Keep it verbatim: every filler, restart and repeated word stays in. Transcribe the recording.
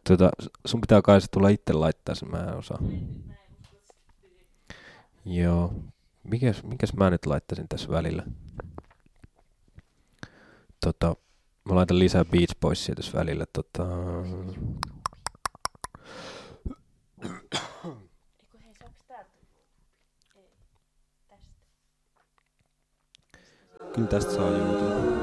Tota, sun pitää kai se tulla itse laittaa sen, mä en osaa. Joo. Mikäs, mikäs mä nyt laittaisin tässä välillä? Tota, mä laitan lisää Beach Boysia tässä välillä. Tota... Eiku hei, saaks täältä? Ei, tästä. Kyllä tästä saa YouTube.